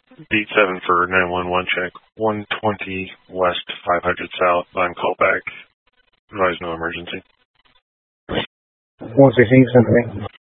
Beat 7 for 911 check. 120 west, 500 south. I'm called back. Advise no emergency. 116, Cincinnati.